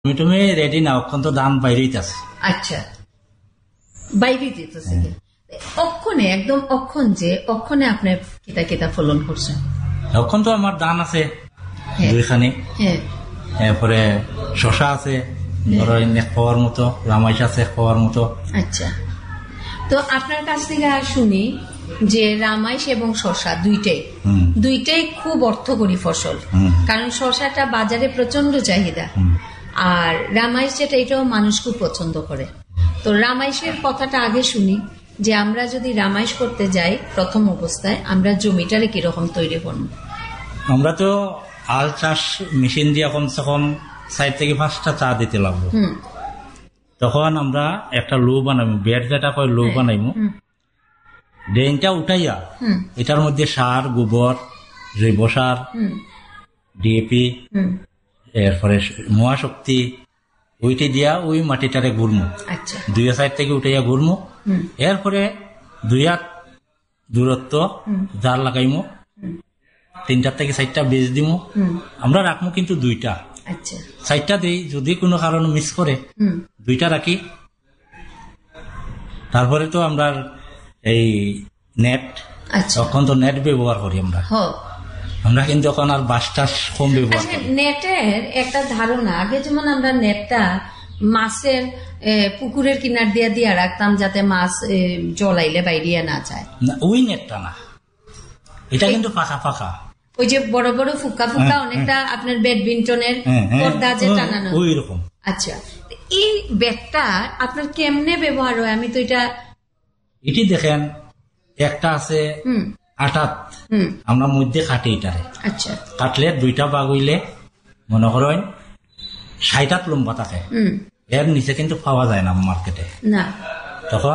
Tomato ready না, অক্ষণ তো দাম বাইরেই আছে। আচ্ছা, বাইরে দিতেছে অক্ষণে, একদম অক্ষণে আপনার কিতা কিতা ফলন করছেন? অক্ষণ তো আমার ধান আছে দুইখানি, এরপরে শশা আছে ধরো খাওয়ার মতো, রামাইশ আছে খাওয়ার মতো। আচ্ছা, তো আপনার কাছ থেকে শুনি যে রামাইশ এবং শশা দুইটাই খুব অর্থকরী ফসল, কারণ শশাটা বাজারে প্রচন্ড চাহিদা, আর রামাইশ যেটা এটাও মানুষ খুব পছন্দ করে। তো রামাইশের কথাটা আগে শুনি, যে আমরা যদি রামাইশ করতে যাই প্রথম অবস্থায় আমরা জমিটারে কিরকম তৈরি করব? আমরা তো আল চাষ মেশিন দিয়ে কমসে কম 4 থেকে 5টা চা দিতে লাগবো। তখন আমরা একটা লো বানাবো, বেড যেটা কয় লো বানাইবো, ড্রেনটা উঠাইয়া এটার মধ্যে সার, গোবর, জৈব সার, ডিএপি, এরপরে মহাশক্তি ওইটি দিয়া ওই মাটিটারে ঘুরমু। আচ্ছা, 2 সাইড থেকে উঠাইয়া ঘুরমু, এরপরে 2 হাত দূরত্ব জার লাগাইমু, 3টা থেকে 4টা বীজ দিমু। আমরা রাখবো কিন্তু 2টা। আচ্ছা, 4টা দিই, যদি কোনো কারণে মিস করে 2টা রাখি। তারপরে তো আমরা এই নেট, তখন তো নেট ব্যবহার করি আমরা কিন্তু এখন আর বাঁশ টাস কম ব্যবহার করি। নেটের একটা ধারণা, আগে যেমন আমরা নেটটা মাছের পুকুরের কিনার দিয়ে রাখতাম যাতে মাছ জলাইলে বাইরিয়ে না যায়, না ওই নেটটা না, এটা কিন্তু ফাঁকা ফাঁকা, ওই যে বড় বড় ফুকা ফুকা অনেকটা আপনার ব্যাডমিন্টনের পর্দা যে টানানো ওই রকম। আচ্ছা, এই ব্যাটটা আপনার কেমনে ব্যবহার হয়? আমি তো এটি দেখেন, একটা আছে আটাত, আমরা মধ্যে কাটি এটারে। আচ্ছা, কাটলে 2টা ভাগ হইলে মনে করেন 60 লম্বা থাকে, এর নিচে কিন্তু পাওয়া যায় না মার্কেটে না। তখন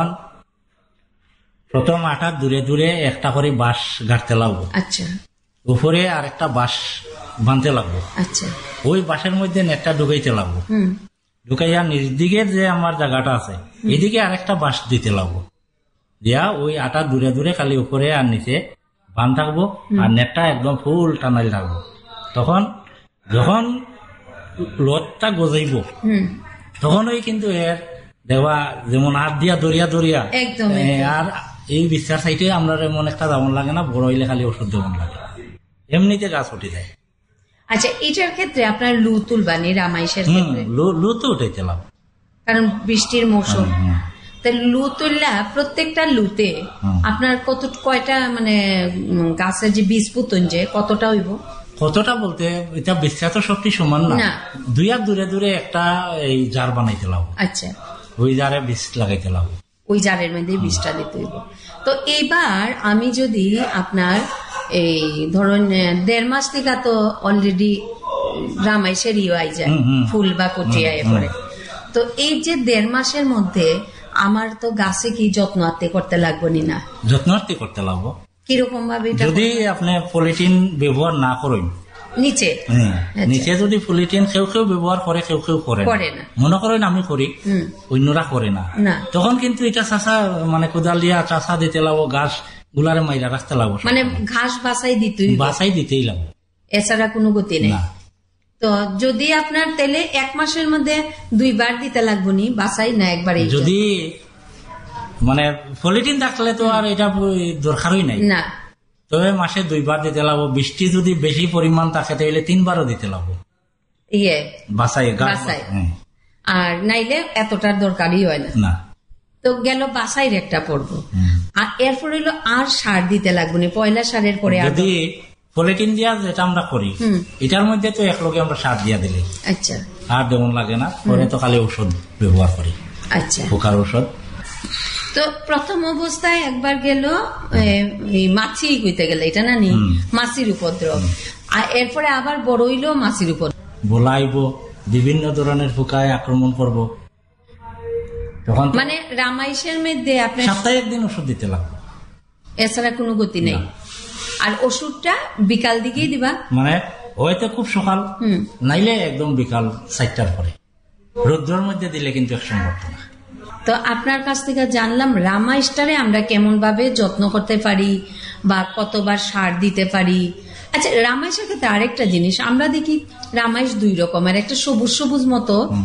প্রথম আটার দূরে দূরে একটা করে বাঁশ গাড়তে লাগবো। আচ্ছা, উপরে আর একটা বাঁশ বাঁধতে লাগবো। আচ্ছা, ওই বাঁশের মধ্যে নেটটা ঢুকাইতে লাগবো, ঢুকাইয়া নিজ দিকে যে আমার জায়গাটা আছে এদিকে আরেকটা বাঁশ দিতে লাগবো, দিয়া ওই আটা দূরে দূরে খালি উপরে আর নিচে বাঁধ থাকবো, আর নেটটা একদম ফুল টানাই থাকবো। তখন যখন লোদটা গজাইব তখন ওই কিন্তু এর দেওয়া যেমন হাত দিয়া দরিয়া একদম, আর এই বিশ্বাস সাইটে আমরা এমন একটা যেমন লাগে না, বড় হইলে খালি ওষুধ যেমন লাগে, এমনিতে গাছ উঠে যায়। আচ্ছা, এটার ক্ষেত্রে আপনার লু তুলবানি রামাইশের ক্ষেত্রে লু তো উঠেছে লাভ, কারণ বৃষ্টির মৌসুম। লু তুললা প্রত্যেকটা লুতে আপনার কয়টা মানে গাছের যে বীজ পুতন যে কতটা হইব? কতটা বলতে এটা বিশ্বাস তো সবটি সমান না, 2 হাত দূরে দূরে একটা এই জার বানাইতে লাগবো। আচ্ছা, ওই জারে বীজ লাগাইতে লাগবো, ওই জারের মধ্যে বীজটা দিতে হইব। তো এইবার আমি যদি আপনার এই ধরুন 1.5 মাস থেকে তো অলরেডি রামাইশের আই যায়, ফুল বা কচিয়া পরে, তো এই যে 1.5 মাসের মধ্যে আমার তো গাছে কি যত্ন আত্তে করতে লাগবো না? যত্ন আত্তে করতে লাগবো। কিরকম ভাবে? যদি আপনি পলিথিন ব্যবহার না করেন নিচে, নিচে যদি পলিথিন কেউ ব্যবহার করে, কেউ করে না, মনে করেন আমি করি, অন্যরা করে না, তখন কিন্তু এটা চাষা মানে কোদাল দিয়া চাষা দিতে লাগবো, গাছ গুলারে মাইরা রাখতে লাগবো, মানে ঘাস বাছাই দিতেই লাগবো, এছাড়া কোনো গতি নেই। তো যদি আপনার তেলে 1 মাসের মধ্যে 2 বার দিতে লাগবো নি বাছাই, না একবারে? যদি মানে পলিথিন থাকলে তো আর এটা দরকারই নাই না, তবে মাসে 2 বার দিতে লাগবো। বৃষ্টি যদি বেশি পরিমাণ থাকে তাহলে 3 বারও দিতে লাগবো বাছাই, আর নাইলে এতটার দরকারই হয় না। তো গেল বাছাইয়ের একটা পর্ব, আর এরপর হইলো আর সার দিতে লাগবে না, পয়লা সারের পরে যদি পলিথিন দিয়া যেটা আমরা করি এটার মধ্যে তো একলগে আমরা সার দিয়া দিলে আচ্ছা আর যেমন লাগে না, পরে তো খালি ঔষধ ব্যবহার করি। আচ্ছা, পোকার ঔষধ। তো প্রথম অবস্থায় একবার গেল মাছি কইতে গেলে এটা না নি মাছির উপদ্রব, আর এরপরে আবার বড় হইলো মাছির উপদ্রব, বলাইব বিভিন্ন ধরনের পোকায় আক্রমণ করব, তখন মানে রামাইশের মধ্যে আপনি সপ্তাহে 1 দিন ওষুধ দিতে লাগবে, এছাড়া কোনো গতি নেই। আর ওষুধটা বিকাল দিকেই দিবা, মানে হয়তো খুব সকাল, নাইলে একদম বিকাল 4টার পরে, রোদ্রের মধ্যে দিলে কিন্তু সম্ভব না। তো আপনার কাছ থেকে জানলাম রামাইশটারে আমরা কেমন ভাবে যত্ন করতে পারি বা কতবার সার দিতে পারি। আচ্ছা, রামাইশের ক্ষেত্রে আরেকটা জিনিস আমরা দেখি, রামাইশ 2 রকমের, একটা সবুজ সবুজ মতো